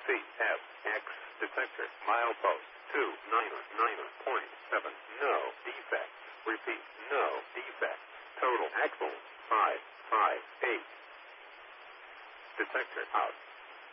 CFX detector. Milepost 299.7. No defects. Repeat, no defects. Total axle 558. Detector out.